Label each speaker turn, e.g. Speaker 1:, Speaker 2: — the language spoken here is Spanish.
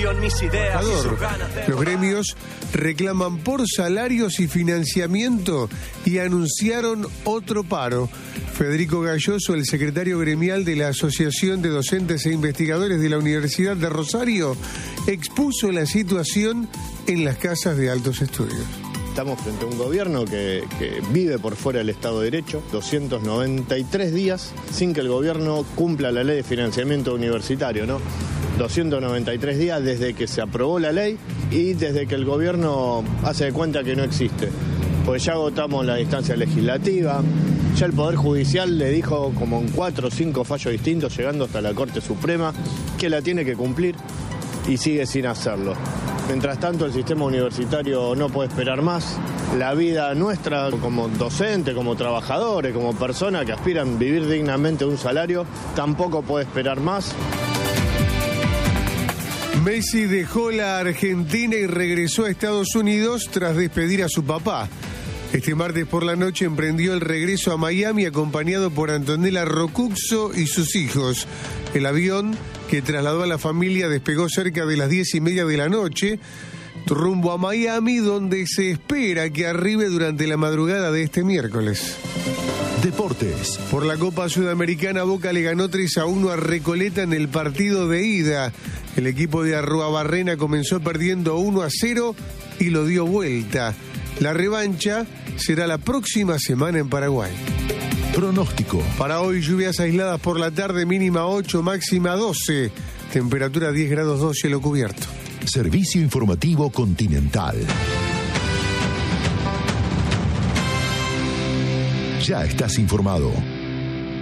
Speaker 1: atención mis ideas y sus ganas de...
Speaker 2: Los gremios reclaman por salarios y financiamiento y anunciaron otro paro. Federico Galloso, el secretario gremial de la Asociación de Docentes e Investigadores de la Universidad de Rosario, expuso la situación en las casas de altos estudios.
Speaker 3: Estamos frente a un gobierno que vive por fuera del Estado de Derecho, 293 días sin que el gobierno cumpla la ley de financiamiento universitario, ¿no? 293 días desde que se aprobó la ley y desde que el gobierno hace de cuenta que no existe. Pues ya agotamos la instancia legislativa, ya el Poder Judicial le dijo como en 4 o 5 fallos distintos, llegando hasta la Corte Suprema, que la tiene que cumplir y sigue sin hacerlo. Mientras tanto, el sistema universitario no puede esperar más. La vida nuestra como docente, como trabajadores, como personas que aspiran a vivir dignamente un salario, tampoco puede esperar más.
Speaker 2: Messi dejó la Argentina y regresó a Estados Unidos tras despedir a su papá. Este martes por la noche emprendió el regreso a Miami acompañado por Antonella Rocuxo y sus hijos. El avión que trasladó a la familia despegó cerca de las 10:30 de la noche, rumbo a Miami, donde se espera que arribe durante la madrugada de este miércoles.
Speaker 4: Deportes.
Speaker 2: Por la Copa Sudamericana, Boca le ganó 3-1 a Recoleta en el partido de ida. El equipo de Arruabarrena comenzó perdiendo 1-0 y lo dio vuelta. La revancha será la próxima semana en Paraguay.
Speaker 4: Pronóstico.
Speaker 2: Para hoy, lluvias aisladas por la tarde, mínima 8, máxima 12. Temperatura 10 grados 2, cielo cubierto.
Speaker 4: Servicio informativo Continental. Ya estás informado.